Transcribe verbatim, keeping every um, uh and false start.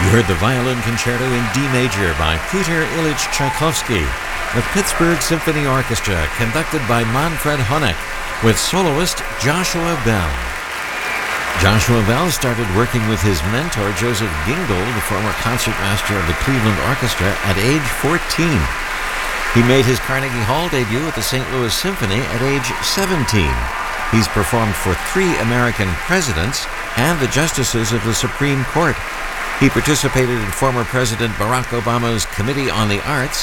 You heard the Violin Concerto in D major by Peter Ilyich Tchaikovsky, the Pittsburgh Symphony Orchestra, conducted by Manfred Honeck, with soloist Joshua Bell. Joshua Bell started working with his mentor Joseph Gingold, the former concertmaster of the Cleveland Orchestra, at age fourteen. He made his Carnegie Hall debut at the Saint Louis Symphony at age seventeen. He's performed for three American presidents and the justices of the Supreme Court. He participated in former President Barack Obama's Committee on the Arts